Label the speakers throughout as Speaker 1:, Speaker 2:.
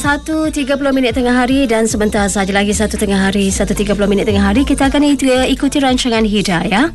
Speaker 1: 1.30 tengah hari dan sebentar saja lagi 1.30 tengah hari kita akan ikuti rancangan Hidayah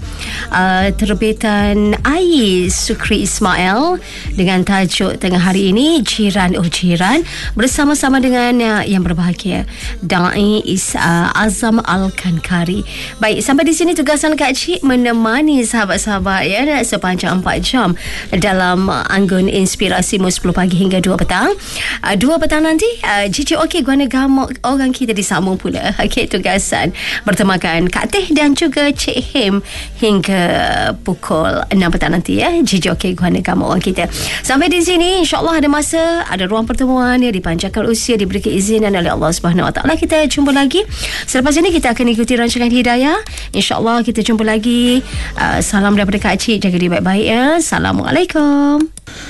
Speaker 1: terbitan Ais Sukri Ismail dengan tajuk tengah hari ini Jiran Oh Jiran, bersama-sama dengan yang berbahagia Da'i Azam Al-Kankari. Baik, sampai di sini tugasan Kak Cik menemani sahabat-sahabat sepanjang 4 jam dalam anggun Inspirasi 10 pagi hingga 2 petang. 2 petang nanti Cici Okey Guana Gamok orang kita disambung pula. Okey, tugasan bertemakan Kak Teh dan juga Cik Him hingga pukul 6 petang nanti ya. Cici Okey Guana Gamok orang kita. Sampai di sini insya-Allah ada masa, ada ruang pertemuan dipanjangkan usia, diberi keizinan oleh Allah Subhanahu Wa Taala. Kita jumpa lagi. Selepas ini kita akan ikuti rancangan Hidayah. Insya-Allah kita jumpa lagi. Salam daripada Kak Cik, jaga diri baik-baik ya. Assalamualaikum.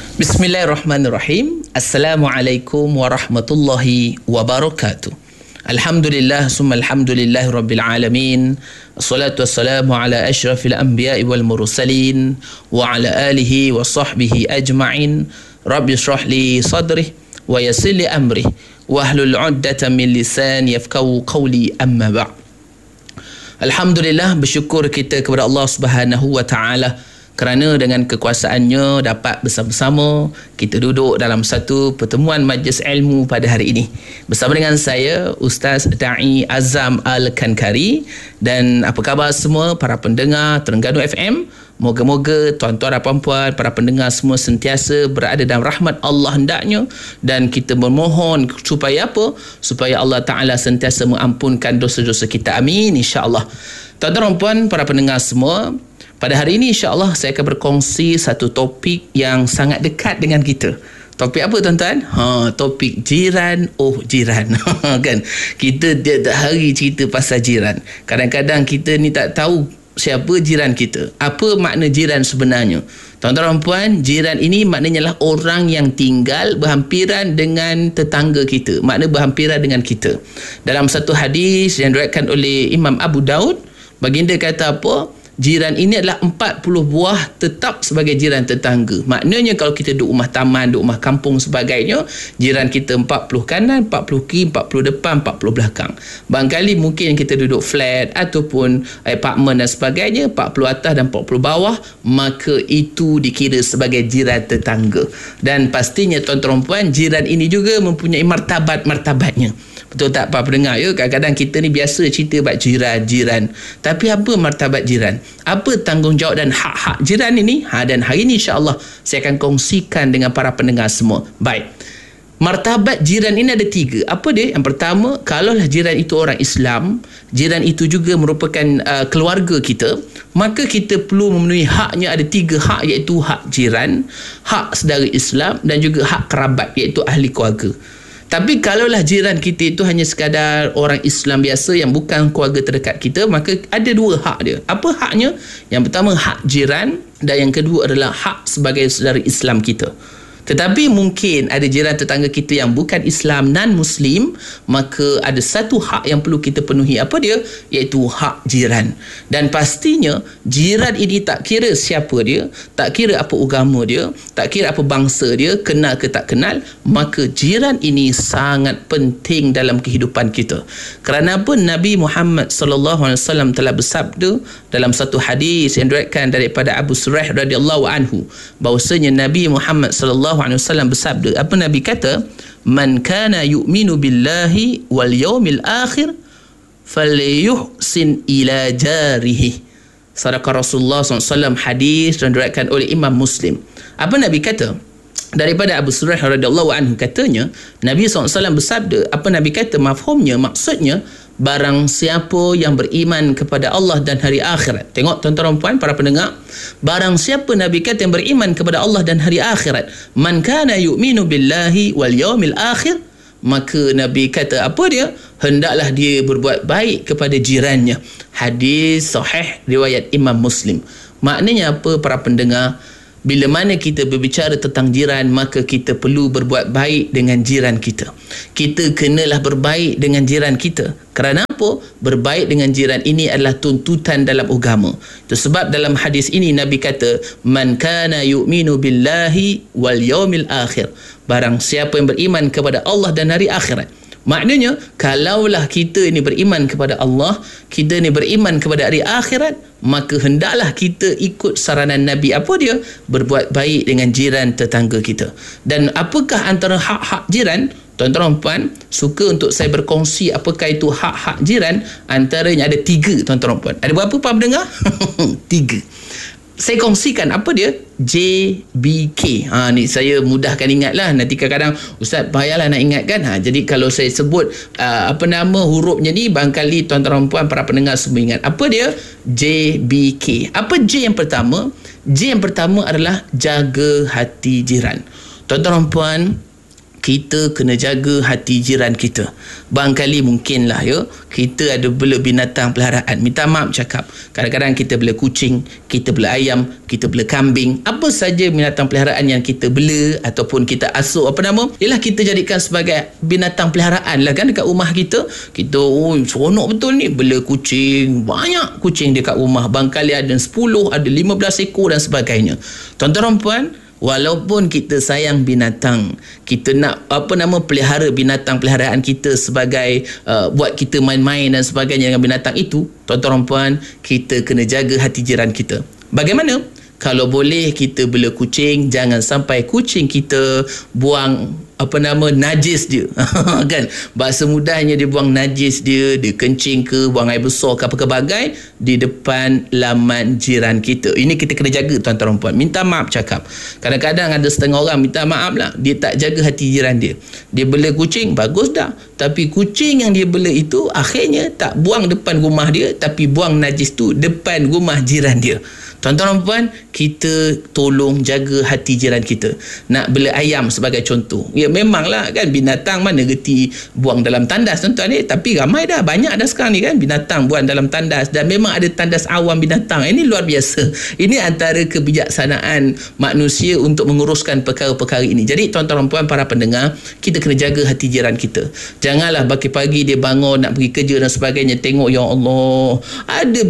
Speaker 2: Bismillahirrahmanirrahim. Assalamualaikum warahmatullahi wabarakatuh. Alhamdulillah summa alhamdulillahi rabbil alamin. Assalatu wassalamu ala asyrafil anbiya'i wal mursalin wa ala alihi wa sahbihi ajma'in. Rabbi shrah li sadri wa yassir li amri wahlul 'uqdatam min lisani yafqahu qawli, amma ba'd. Alhamdulillah, bersyukur kita kepada Allah Subhanahu wa taala kerana dengan kekuasaannya dapat bersama-sama kita duduk dalam satu pertemuan majlis ilmu pada hari ini bersama dengan saya Ustaz Da'i Azam Al-Kankari. Dan apa khabar semua para pendengar Terengganu FM? Moga-moga tuan-tuan dan puan-puan, para pendengar semua sentiasa berada dalam rahmat Allah hendaknya, dan kita memohon supaya apa? Supaya Allah Ta'ala sentiasa mengampunkan dosa-dosa kita. Amin, insya-Allah. Tuan-tuan dan puan, para pendengar semua, pada hari ini insya-Allah saya akan berkongsi satu topik yang sangat dekat dengan kita. Topik apa tuan-tuan? Topik jiran oh jiran. Kan? Kita tiap hari cerita pasal jiran. Kadang-kadang kita ni tak tahu siapa jiran kita. Apa makna jiran sebenarnya? Tuan-tuan dan puan, jiran ini maknanya adalah orang yang tinggal berhampiran dengan tetangga kita. Makna berhampiran dengan kita. Dalam satu hadis yang diriwayatkan oleh Imam Abu Daud, baginda kata apa? Jiran ini adalah 40 buah tetap sebagai jiran tetangga. Maknanya kalau kita duduk rumah taman, duduk rumah kampung sebagainya, jiran kita 40 kanan, 40 kiri, 40 depan, 40 belakang. Barangkali mungkin kita duduk flat ataupun apartmen dan sebagainya, 40 atas dan 40 bawah, maka itu dikira sebagai jiran tetangga. Dan pastinya tuan-tuan puan, jiran ini juga mempunyai martabat-martabatnya. Betul tak para pendengar ya? Kadang-kadang kita ni biasa cerita bab jiran. Tapi apa martabat jiran? Apa tanggungjawab dan hak-hak jiran ini? Dan hari ini insya-Allah saya akan kongsikan dengan para pendengar semua. Baik. Martabat jiran ini ada 3. Apa dia? Yang pertama, kalaulah jiran itu orang Islam, jiran itu juga merupakan keluarga kita, maka kita perlu memenuhi haknya. Ada 3 hak, iaitu hak jiran, hak saudara Islam dan juga hak kerabat, iaitu ahli keluarga. Tapi kalaulah jiran kita itu hanya sekadar orang Islam biasa yang bukan keluarga terdekat kita, maka ada 2 hak dia. Apa haknya? Yang pertama hak jiran, dan yang kedua adalah hak sebagai saudara Islam kita. Tetapi mungkin ada jiran tetangga kita yang bukan Islam, non-Muslim, maka ada satu hak yang perlu kita penuhi. Apa dia? Iaitu hak jiran. Dan pastinya jiran ini tak kira siapa dia, tak kira apa agama dia, tak kira apa bangsa dia, kenal ke tak kenal, maka jiran ini sangat penting dalam kehidupan kita. Kerana apa? Nabi Muhammad SAW telah bersabda dalam satu hadis yang diriwayatkan daripada Abu Suraih radhiyallahu anhu, bahwasanya Nabi Muhammad SAW bersabda, apa Nabi kata? Man kana yu'minu billahi wal yawmil akhir falyuhsin ila jarihi. Sadaqa Rasulullah SAW, hadis dan diriwayatkan oleh Imam Muslim. Apa Nabi kata? Daripada Abu Suraih radhiyallahu anhu, katanya Nabi SAW bersabda, apa Nabi kata? Mafhumnya, maksudnya, barang siapa yang beriman kepada Allah dan hari akhirat. Tengok tuan-tuan dan puan, para pendengar, barang siapa Nabi kata yang beriman kepada Allah dan hari akhirat, man kana yu'minu billahi wal yawmil akhir, maka Nabi kata apa dia? Hendaklah dia berbuat baik kepada jirannya. Hadis sahih riwayat Imam Muslim. Maknanya apa para pendengar? Bila mana kita berbicara tentang jiran, maka kita perlu berbuat baik dengan jiran kita. Kita kenalah berbaik dengan jiran kita. Kerana apa? Berbaik dengan jiran ini adalah tuntutan dalam agama. Itu sebab dalam hadis ini Nabi kata, man kana yu'minu billahi wal yaumil akhir. Barang siapa yang beriman kepada Allah dan hari akhirat. Maknanya, kalaulah kita ini beriman kepada Allah, kita ini beriman kepada hari akhirat, maka hendaklah kita ikut saranan Nabi. Apa dia? Berbuat baik dengan jiran tetangga kita. Dan apakah antara hak-hak jiran? Tuan-tuan dan puan, suka untuk saya berkongsi apakah itu hak-hak jiran. Antaranya ada 3, tuan-tuan dan puan. Ada berapa para pendengar? 3. Saya kongsikan apa dia? JBK. Ni saya mudahkan ingatlah. Nanti kadang-kadang Ustaz payahlah nak ingatkan. Jadi kalau saya sebut hurufnya ni, barangkali tuan-tuan dan puan para pendengar semua ingat. Apa dia? JBK. Apa J yang pertama? J yang pertama adalah jaga hati jiran. Tuan-tuan dan puan, kita kena jaga hati jiran kita. Barangkali mungkinlah kita ada bela binatang peliharaan. Minta maaf cakap, kadang-kadang kita bela kucing, kita bela ayam, kita bela kambing, apa saja binatang peliharaan yang kita bela ataupun kita asuh, ialah kita jadikan sebagai binatang peliharaan lah kan dekat rumah kita. Kita seronok betul ni bela kucing, banyak kucing dekat rumah. Barangkali ada 10, ada 15 ekor dan sebagainya. Tuan-tuan dan puan, walaupun kita sayang binatang, kita nak pelihara binatang peliharaan kita sebagai buat kita main-main dan sebagainya dengan binatang itu, tuan-tuan dan puan, kita kena jaga hati jiran kita. Bagaimana? Kalau boleh kita bela kucing, jangan sampai kucing kita buang najis dia. Kan? Bahasa mudahnya dia buang najis dia kencing ke, buang air besar ke apa ke bagai di depan laman jiran kita. Ini kita kena jaga tuan-tuan dan puan. Minta maaf cakap. Kadang-kadang ada setengah orang minta maaf lah, dia tak jaga hati jiran dia. Dia bela kucing, bagus dah. Tapi kucing yang dia bela itu akhirnya tak buang depan rumah dia, tapi buang najis tu depan rumah jiran dia. Tuan-tuan dan puan, kita tolong jaga hati jiran kita. Nak bela ayam sebagai contoh. Ya memanglah kan, binatang mana reti buang dalam tandas tuan-tuan ni. Tapi ramai dah, banyak dah sekarang ni kan binatang buang dalam tandas. Dan memang ada tandas awam binatang. Ini luar biasa. Ini antara kebijaksanaan manusia untuk menguruskan perkara-perkara ini. Jadi tuan-tuan dan puan para pendengar, kita kena jaga hati jiran kita. Janganlah pagi-pagi dia bangun nak pergi kerja dan sebagainya, tengok ya Allah ada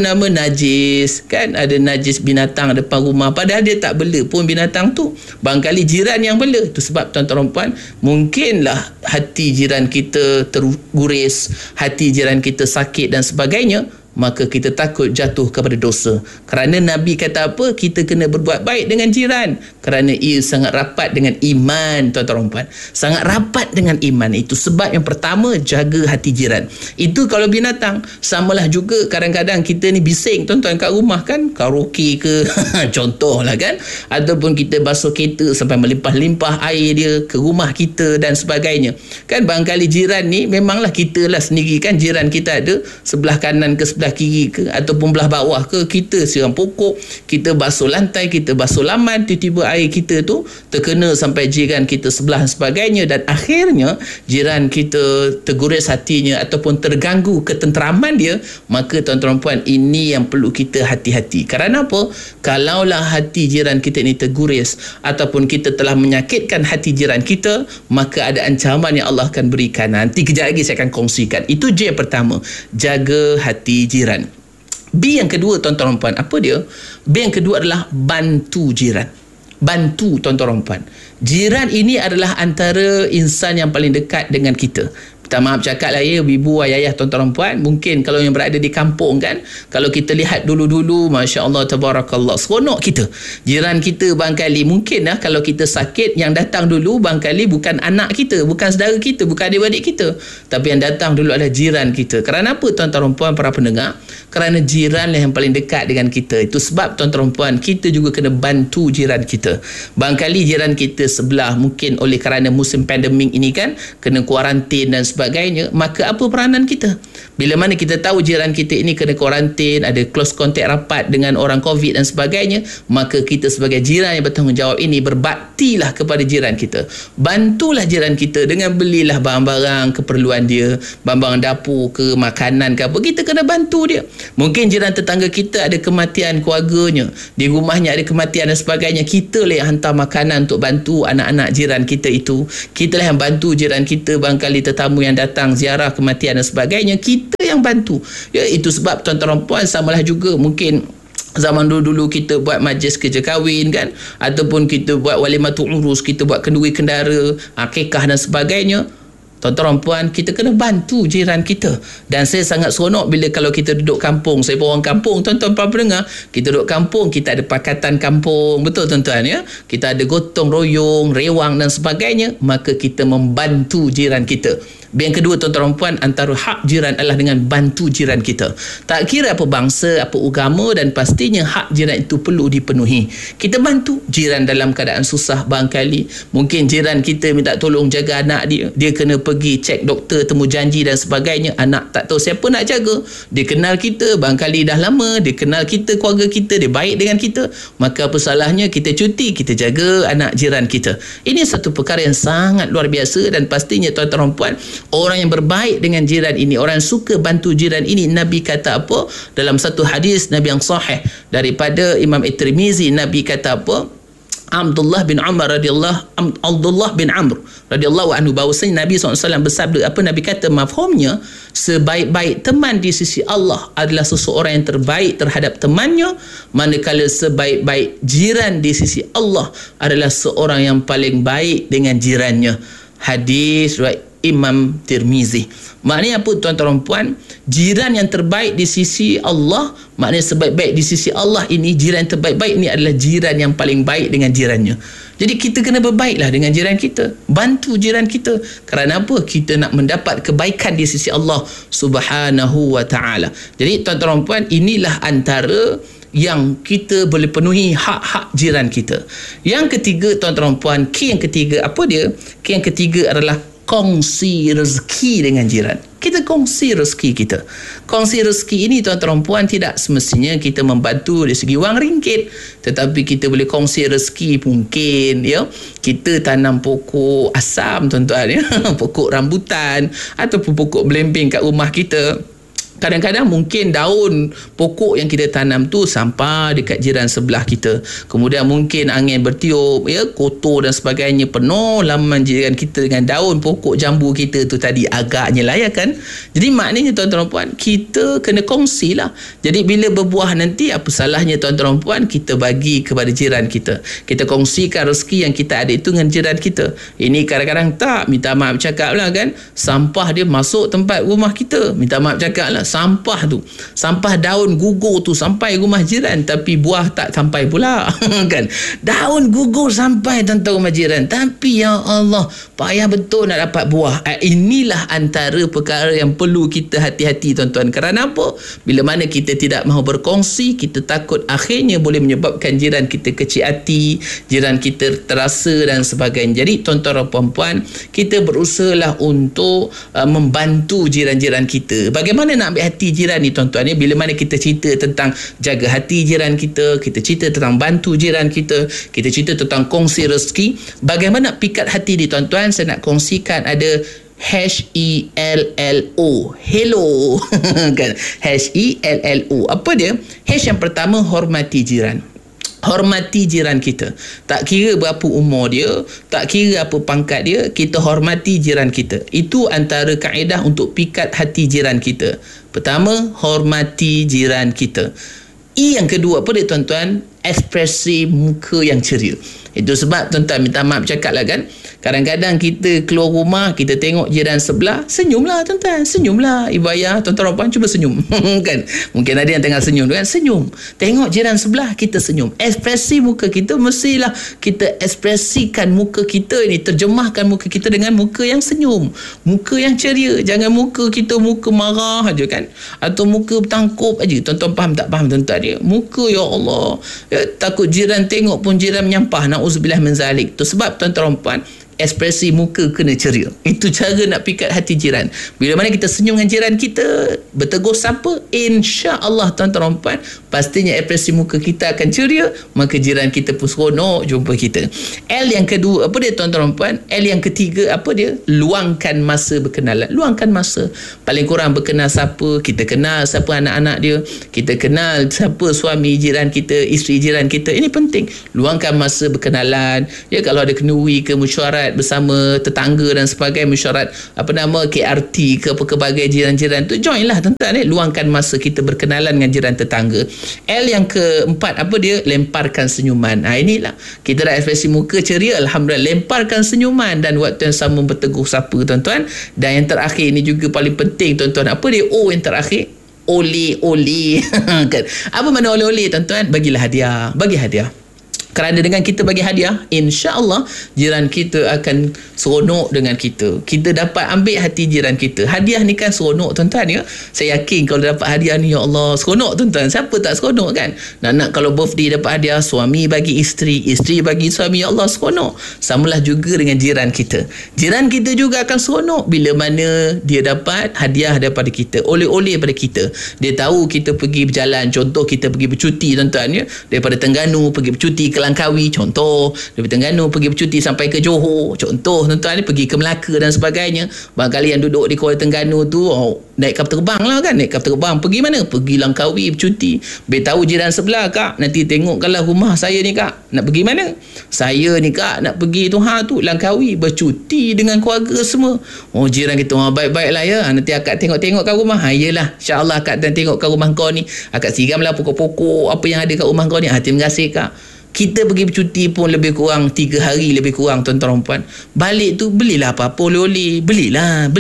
Speaker 2: najis kan, ada najis binatang depan rumah, padahal dia tak bela pun binatang tu. Barangkali jiran yang bela. Itu sebab tuan-tuan dan puan, mungkinlah hati jiran kita terguris, hati jiran kita sakit dan sebagainya, maka kita takut jatuh kepada dosa. Kerana Nabi kata apa? Kita kena berbuat baik dengan jiran, kerana ia sangat rapat dengan iman. Tuan-tuan dan puan, sangat rapat dengan iman. Itu sebab yang pertama, jaga hati jiran. Itu kalau binatang. Samalah juga kadang-kadang kita ni bising tuan-tuan kat rumah kan, karaoke ke contoh lah kan, ataupun kita basuh kereta sampai melimpah-limpah air dia ke rumah kita dan sebagainya kan. Barangkali jiran ni memanglah kita lah sendiri kan, jiran kita ada sebelah kanan ke sebelah kiri ke ataupun belah bawah ke, kita siram pokok, kita basuh lantai, kita basuh laman, tiba-tiba air kita tu terkena sampai jiran kita sebelah dan sebagainya, dan akhirnya jiran kita terguris hatinya ataupun terganggu ketenteraman dia. Maka tuan-tuan puan, ini yang perlu kita hati-hati. Kerana apa? Kalaulah hati jiran kita ini terguris ataupun kita telah menyakitkan hati jiran kita, maka ada ancaman yang Allah akan berikan. Nanti kejap lagi saya akan kongsikan. Itu J yang pertama, jaga hati jiran. B yang kedua tuan-tuan dan puan, apa dia? B yang kedua adalah bantu jiran. Bantu tuan-tuan dan puan. Jiran ini adalah antara insan yang paling dekat dengan kita. Minta maaf cakap lah ya, ibu, ayah, tuan-tuan dan puan, mungkin kalau yang berada di kampung kan, kalau kita lihat dulu-dulu, Masya Allah, Tabarakallah, seronok kita. Jiran kita barangkali mungkin lah, kalau kita sakit, yang datang dulu barangkali bukan anak kita, bukan saudara kita, bukan adik-adik kita, tapi yang datang dulu adalah jiran kita. Kerana apa tuan-tuan dan puan para pendengar? Kerana jiran lah yang paling dekat dengan kita. Itu sebab tuan-tuan dan puan, kita juga kena bantu jiran kita. Barangkali jiran kita sebelah, mungkin oleh kerana musim pandemik ini kan, kena kuarantin dan sebagainya, sebagainya, maka apa peranan kita? Bila mana kita tahu jiran kita ini kena kuarantin, ada close contact rapat dengan orang COVID dan sebagainya, maka kita sebagai jiran yang bertanggungjawab ini berbaktilah kepada jiran kita. Bantulah jiran kita dengan belilah barang-barang keperluan dia, barang-barang dapur ke, makanan ke apa, kita kena bantu dia. Mungkin jiran tetangga kita ada kematian keluarganya, di rumahnya ada kematian dan sebagainya, kita lah yang hantar makanan untuk bantu anak-anak jiran kita itu. Kita lah yang bantu jiran kita, barangkali tetamu yang datang ziarah kematian dan sebagainya, kita yang bantu. Ya, itu sebab tuan-tuan dan puan, samalah juga mungkin zaman dulu-dulu kita buat majlis kerja kahwin kan, ataupun kita buat walimatul urus, kita buat kenduri kendara, akikah dan sebagainya. Tuan-tuan puan, kita kena bantu jiran kita. Dan saya sangat seronok bila kalau kita duduk kampung, saya pun orang kampung, tuan-tuan puan pendengar, kita duduk kampung, kita ada pakatan kampung, betul tuan-tuan ya, kita ada gotong royong, rewang dan sebagainya, maka kita membantu jiran kita. Yang kedua tuan-tuan puan, antara hak jiran adalah dengan bantu jiran kita. Tak kira apa bangsa, apa agama, dan pastinya hak jiran itu perlu dipenuhi. Kita bantu jiran dalam keadaan susah barangkali. Mungkin jiran kita minta tolong jaga anak dia, dia kena pergi cek doktor, temu janji dan sebagainya. Anak tak tahu siapa nak jaga. Dia kenal kita, barangkali dah lama, dia kenal kita, keluarga kita, dia baik dengan kita. Maka apa salahnya kita cuti, kita jaga anak jiran kita. Ini satu perkara yang sangat luar biasa, dan pastinya tuan-tuan puan, orang yang berbaik dengan jiran ini, orang yang suka bantu jiran ini, Nabi kata apa? Dalam satu hadis Nabi yang sahih daripada Imam At-Tirmizi, Nabi kata apa? Abdullah bin Amr radhiyallahu anhu, bahawasanya Nabi SAW bersabda, apa Nabi kata mafhumnya, sebaik-baik teman di sisi Allah adalah seseorang yang terbaik terhadap temannya, manakala sebaik-baik jiran di sisi Allah adalah seorang yang paling baik dengan jirannya. Hadis riwayat Imam Tirmizi. Maknanya apa tuan-tuan puan? Jiran yang terbaik di sisi Allah, maknanya sebaik-baik di sisi Allah ini, jiran yang terbaik-baik ini adalah jiran yang paling baik dengan jirannya. Jadi kita kena berbaiklah dengan jiran kita, bantu jiran kita. Kerana apa? Kita nak mendapat kebaikan di sisi Allah Subhanahu wa taala. Jadi tuan-tuan puan, inilah antara yang kita boleh penuhi hak-hak jiran kita. Yang ketiga tuan-tuan puan, key yang ketiga apa dia? Key yang ketiga adalah kongsi rezeki dengan jiran. Kita kongsi rezeki kita. Kongsi rezeki ini tuan-tuan puan, tidak semestinya kita membantu dari segi wang ringgit, tetapi kita boleh kongsi rezeki. Mungkin ya, kita tanam pokok asam tuan-tuan ya, pokok rambutan ataupun pokok belimbing kat rumah kita. Kadang-kadang mungkin daun pokok yang kita tanam tu sampah dekat jiran sebelah kita. Kemudian mungkin angin bertiup, ya, kotor dan sebagainya, penuh laman jiran kita dengan daun pokok jambu kita tu tadi, agaknya layak kan. Jadi maknanya tuan-tuan puan, kita kena kongsi lah. Jadi bila berbuah nanti, apa salahnya tuan-tuan puan, kita bagi kepada jiran kita. Kita kongsikan rezeki yang kita ada itu dengan jiran kita. Ini kadang-kadang tak, minta maaf cakap lah kan, sampah dia masuk tempat rumah kita, minta maaf cakap lah, sampah tu, sampah daun gugur tu sampai rumah jiran, tapi buah tak sampai pula kan. Daun gugur sampai tentang rumah jiran, tapi ya Allah, payah betul nak dapat buah. Inilah antara perkara yang perlu kita hati-hati tuan-tuan. Kerana apa? Bila mana kita tidak mahu berkongsi, kita takut akhirnya boleh menyebabkan jiran kita kecil hati, jiran kita terasa dan sebagainya. Jadi tuan-tuan dan puan-puan, kita berusahalah untuk membantu jiran-jiran kita. Bagaimana nak ambil hati jiran ni tuan-tuan ni? Bila mana kita cerita tentang jaga hati jiran kita, kita cerita tentang bantu jiran kita, kita cerita tentang kongsi rezeki, bagaimana pikat hati ni tuan-tuan? Saya nak kongsikan ada HELLO, hello kan, HELLO. Apa dia? H yang pertama, hormati jiran. Hormati jiran kita. Tak kira berapa umur dia, tak kira apa pangkat dia, kita hormati jiran kita. Itu antara kaedah untuk pikat hati jiran kita. Pertama, hormati jiran kita. E yang kedua apa dia tuan-tuan? Ekspresi muka yang ceria. Itu sebab tuan-tuan, minta maaf cakap lah kan, kadang-kadang kita keluar rumah, kita tengok jiran sebelah, senyumlah tuan-tuan, senyumlah. Ibu ayah, tuan-tuan puan, cuba senyum kan. Mungkin ada yang tengah senyum kan, senyum. Tengok jiran sebelah, kita senyum. Ekspresi muka kita mestilah kita ekspresikan muka kita ini, terjemahkan muka kita dengan muka yang senyum, muka yang ceria. Jangan muka kita muka marah aja kan, atau muka bertangkup aja. Tuan-tuan faham tak faham tuan-tuan dia? Muka, ya Allah, ya, takut jiran tengok pun jiran menyampah, na'udzubillah min zalik. Tu sebab tuan-tuan puan, ekspresi muka kena ceria. Itu cara nak pikat hati jiran. Bila mana kita senyum dengan jiran kita, bertegur sapa, insya-Allah tuan-tuan dan puan, pastinya ekspresi muka kita akan ceria, maka jiran kita pun seronok jumpa kita. L yang kedua, apa dia tuan-tuan dan puan? L yang ketiga, apa dia? Luangkan masa berkenalan. Luangkan masa. Paling kurang berkenal siapa, kita kenal siapa anak-anak dia, kita kenal siapa suami jiran kita, isteri jiran kita. Ini penting. Luangkan masa berkenalan. Ya, kalau ada kenduri ke mesyuarat bersama tetangga dan sebagainya, mesyuarat KRT ke apa ke bagai jiran-jiran tu, join lah tuan-tuan. Luangkan masa kita berkenalan dengan jiran tetangga. L yang keempat, apa dia? Lemparkan senyuman. Inilah kita dah ekspresi muka ceria, alhamdulillah, lemparkan senyuman dan waktu yang sama bertegur sapa tuan-tuan. Dan yang terakhir ini juga paling penting tuan-tuan, apa dia? O yang terakhir, oleh-oleh. Kan? Apa makna oleh-oleh tuan-tuan? Bagilah hadiah. Bagi hadiah. Kerana dengan kita bagi hadiah, insya-Allah jiran kita akan seronok dengan kita. Kita dapat ambil hati jiran kita. Hadiah ni kan seronok tuan-tuan ya. Saya yakin kalau dapat hadiah ni, ya Allah, seronok tuan-tuan. Siapa tak seronok kan? Nak kalau birthday dapat hadiah, suami bagi isteri, isteri bagi suami, ya Allah, seronok. Samalah juga dengan jiran kita. Jiran kita juga akan seronok bila mana dia dapat hadiah daripada kita, oleh-oleh daripada kita. Dia tahu kita pergi berjalan, contoh kita pergi bercuti tuan-tuan ya. Daripada Terengganu pergi bercuti ke Langkawi, contoh. Dari Terengganu pergi bercuti sampai ke Johor, contoh tuan-tuan, pergi ke Melaka dan sebagainya. Barangkali yang duduk di Kuala Terengganu tu naik kapal terbang lah kan, naik kapal terbang pergi mana? Pergi Langkawi bercuti. Biar tahu jiran sebelah, kak nanti tengok kalau rumah saya ni kak nak pergi mana, saya ni kak nak pergi tu Langkawi bercuti dengan keluarga semua. Jiran kita baik-baik lah ya, nanti akak tengok-tengok kat rumah. Yelah, insyaAllah akak tengok kat rumah kau ni, akak siramlah pokok-pokok apa yang ada kat rumah kau ni. Terima kasih kak. Kita pergi bercuti pun lebih kurang 3 hari lebih kurang tuan-tuan dan puan. Balik tu belilah apa-apa oleh-oleh, belilah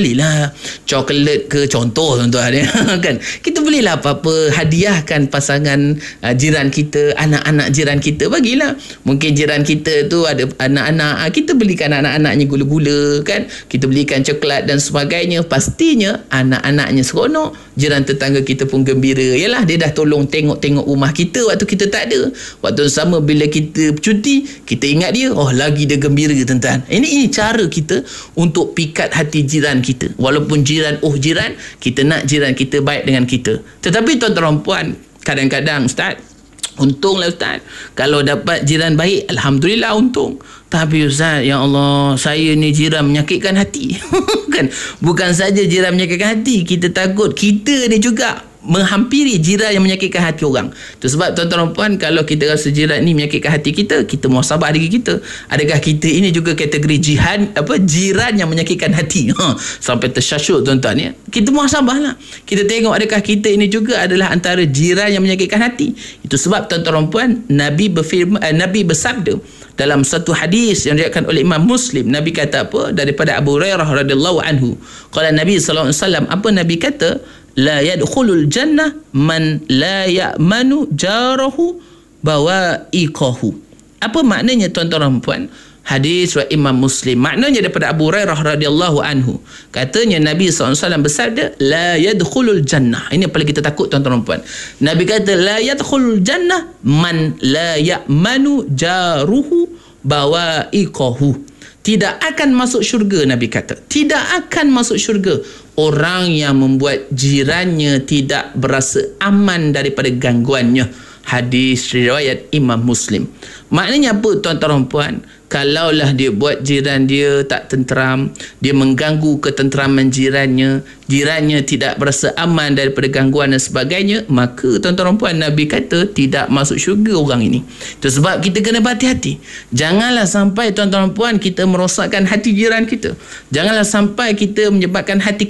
Speaker 2: coklat ke contoh tuan-tuan ya. Kan, kita belilah apa-apa, hadiahkan pasangan jiran kita, anak-anak jiran kita, bagilah. Mungkin jiran kita tu ada anak-anak, kita belikan anak-anaknya gula-gula kan, kita belikan coklat dan sebagainya. Pastinya anak-anaknya seronok, jiran tetangga kita pun gembira. Yalah, dia dah tolong tengok-tengok rumah kita waktu kita tak ada. Waktu sama bila kita bercuti, kita ingat dia, lagi dia gembira tuan-tuan. Ini cara kita untuk pikat hati jiran kita. Walaupun jiran, kita nak jiran kita baik dengan kita. Tetapi tuan-tuan puan, kadang-kadang Ustaz, untunglah Ustaz, kalau dapat jiran baik, alhamdulillah untung. Tapi Ustaz, ya Allah, saya ni jiran menyakitkan hati. Kan, bukan saja jiran menyakitkan hati, kita takut kita ni juga menghampiri jiran yang menyakitkan hati orang. Itu sebab tuan-tuan dan puan, kalau kita rasa jiran ni menyakitkan hati kita, kita muhasabah diri kita. Adakah kita ini juga kategori jiran yang menyakitkan hati? Sampai tersyashuk tuan-tuan ya. Kita muhasabah lah. Kita tengok adakah kita ini juga adalah antara jiran yang menyakitkan hati. Itu sebab tuan-tuan dan puan, Nabi bersabda dalam satu hadis yang diriwayatkan oleh Imam Muslim. Nabi kata apa? Daripada Abu Hurairah radhiyallahu anhu. Qala Nabi sallallahu alaihi wasallam, apa Nabi kata? La yadkhulul jannah man la ya'manu jarahu bawa'iqahu. Apa maknanya tuan-tuan dan puan? Hadis riwayat Imam Muslim. Maknanya daripada Abu Hurairah radhiyallahu anhu. Katanya Nabi SAW bersabda, la yadkhulul jannah. Ini yang paling kita takut tuan-tuan dan puan. Nabi kata, la yadkhulul jannah man la ya'manu jaruhu bawa'iqahu. Tidak akan masuk syurga, Nabi kata. Tidak akan masuk syurga orang yang membuat jirannya tidak berasa aman daripada gangguannya. Hadis riwayat Imam Muslim. Maknanya apa tuan-tuan dan puan? Kalaulah dia buat jiran dia tak tenteram, dia mengganggu ketenteraman jirannya tidak berasa aman daripada gangguan dan sebagainya, maka tuan-tuan dan puan, Nabi kata tidak masuk syurga orang ini. Itu sebab kita kena berhati-hati. Janganlah sampai tuan-tuan dan puan kita merosakkan hati jiran kita. Janganlah sampai kita menyebabkan hati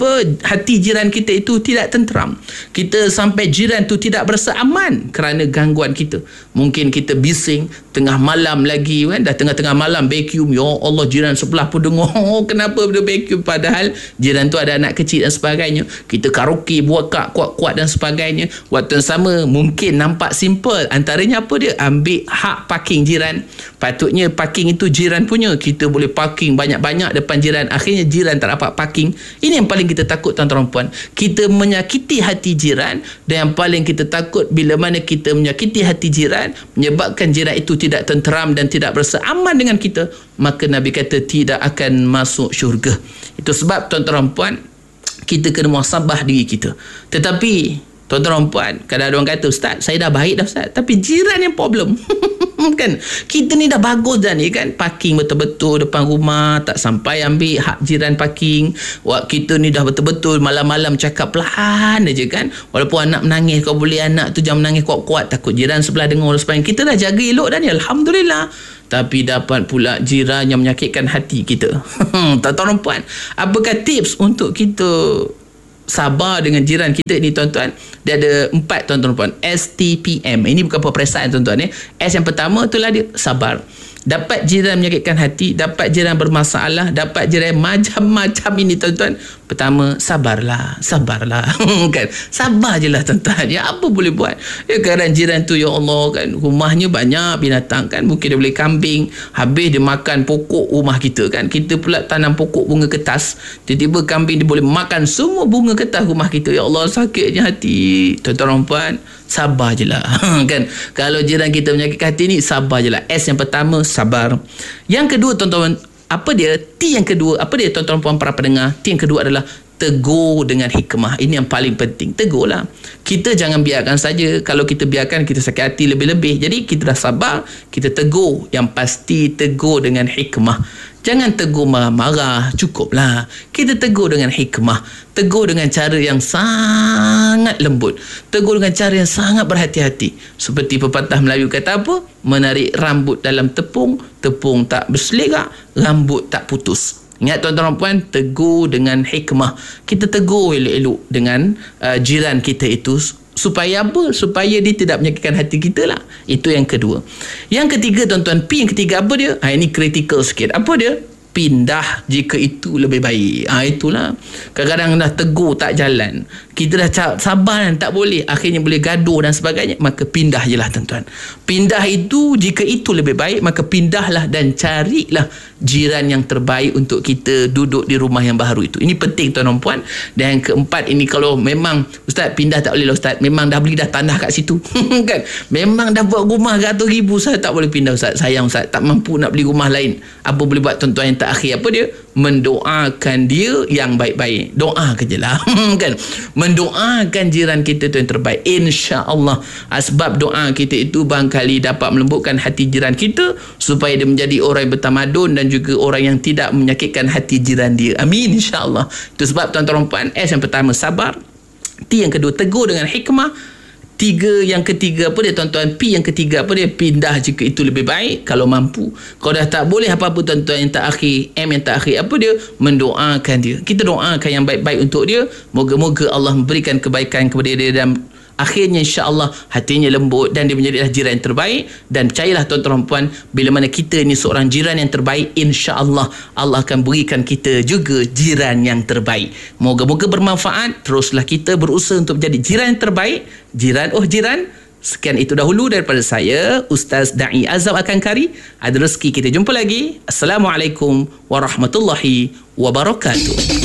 Speaker 2: jiran kita itu tidak tenteram. Kita sampai jiran tu tidak berasa aman kerana gangguan kita. Mungkin kita bising tengah malam lagi kan, dah tengah malam vacuum, ya Allah, jiran sebelah pun dengar kenapa dia vacuum, padahal jiran tu ada anak kecil dan sebagainya. Kita karaoke buat kuat-kuat dan sebagainya. Waktu yang sama mungkin nampak simple, antaranya apa dia? Ambil hak parking jiran. Patutnya parking itu jiran punya, kita boleh parking banyak-banyak depan jiran, akhirnya jiran tak dapat parking. Ini yang paling kita takut tuan-tuan puan. Kita menyakiti hati jiran, dan yang paling kita takut bila mana kita menyakiti hati jiran, menyebabkan jiran itu tidak tenteram dan tidak berasa aman aman dengan kita, maka Nabi kata tidak akan masuk syurga. Itu sebab tuan-tuan puan, kita kena muhasabah diri kita. Tetapi tuan-tuan puan, kadang ada orang kata, Ustaz, saya dah baik dah Ustaz, tapi jiran yang problem. Kan, kita ni dah bagus dah ni kan, parking betul-betul depan rumah, tak sampai ambil hak jiran parking. Kita ni dah betul-betul malam-malam cakap pelan aja kan, walaupun anak menangis, kau boleh anak tu jangan menangis kuat-kuat, takut jiran sebelah dengar dan sebagainya. Kita dah jaga elok dah ni, alhamdulillah. Tapi dapat pula jiran yang menyakitkan hati kita. Tuan-tuan puan, apakah tips untuk kita sabar dengan jiran kita ni tuan-tuan? Dia ada 4 tuan-tuan puan, STPM. Ini bukan perasaan tuan-tuan ya. S yang pertama itulah dia sabar. Dapat jiran menyakitkan hati, dapat jiran bermasalah, dapat jiran macam-macam ini tuan-tuan. Pertama, sabarlah kan, sabar je lah tuan-tuan. Ya, apa boleh buat? Ya, kadang jiran tu, ya Allah kan, rumahnya banyak binatang kan, mungkin dia boleh kambing, habis dia makan pokok rumah kita kan, kita pula tanam pokok bunga kertas, tiba-tiba kambing dia boleh makan semua bunga kertas rumah kita. Ya Allah, sakitnya hati. Tuan-tuan puan, sabar je lah kan. Kalau jiran kita menyakitkan hati ni, sabar je lah. S yang pertama, sabar. Yang kedua tuan-tuan, apa dia? T yang kedua, apa dia tuan-tuan puan para pendengar? T yang kedua adalah tegur dengan hikmah. Ini yang paling penting. Tegurlah. Kita jangan biarkan saja. Kalau kita biarkan, kita sakit hati lebih-lebih. Jadi kita dah sabar, kita tegur. Yang pasti tegur dengan hikmah. Jangan tegur marah-marah, cukuplah. Kita tegur dengan hikmah. Tegur dengan cara yang sangat lembut. Tegur dengan cara yang sangat berhati-hati. Seperti pepatah Melayu kata apa? Menarik rambut dalam tepung, tepung tak berselerak, rambut tak putus. Ingat tuan-tuan puan, tegur dengan hikmah. Kita tegur elok-elok dengan jiran kita itu. Supaya apa? Supaya dia tidak menyakitkan hati kita lah. Itu yang kedua. Yang ketiga tuan-tuan, P yang ketiga apa dia? Ini critical sikit. Apa dia? Pindah jika itu lebih baik. Itulah. Kadang-kadang dah tegur tak jalan. Kita dah sabar dan tak boleh. Akhirnya boleh gaduh dan sebagainya. Maka pindah je lah tuan-tuan. Pindah itu, jika itu lebih baik, maka pindahlah dan carilah jiran yang terbaik untuk kita duduk di rumah yang baru itu. Ini penting tuan-tuan puan. Dan yang keempat ini, kalau memang Ustaz pindah tak boleh lah Ustaz, memang dah beli dah tanah kat situ kan, memang dah buat rumah ratus ribu, saya tak boleh pindah Ustaz, sayang Ustaz, tak mampu nak beli rumah lain. Apa boleh buat tuan-tuan? Yang terakhir apa dia? Mendoakan dia yang baik-baik. Doa kejelah kan, mendoakan jiran kita tu yang terbaik, insya-Allah. Sebab doa kita itu barangkali dapat melembutkan hati jiran kita supaya dia menjadi orang yang bertamadun dan juga orang yang tidak menyakitkan hati jiran dia. Amin, insya-Allah. Itu sebab tuan-tuan puan, S yang pertama sabar, T yang kedua tegur dengan hikmah, yang ketiga apa dia tuan-tuan? P yang ketiga apa dia? Pindah jika itu lebih baik kalau mampu. Kalau dah tak boleh apa-apa tuan-tuan, yang terakhir, M yang terakhir apa dia? Mendoakan dia. Kita doakan yang baik-baik untuk dia. Moga-moga Allah memberikan kebaikan kepada dia dan akhirnya insya-Allah hatinya lembut dan dia menjadilah jiran yang terbaik. Dan percayalah tuan-tuan puan, bila mana kita ni seorang jiran yang terbaik, insya-Allah Allah akan berikan kita juga jiran yang terbaik. Moga-moga bermanfaat. Teruslah kita berusaha untuk menjadi jiran yang terbaik. Jiran sekian itu dahulu daripada saya, Ustaz Da'i Azam Akankari. Ada rezeki kita jumpa lagi. Assalamualaikum warahmatullahi wabarakatuh.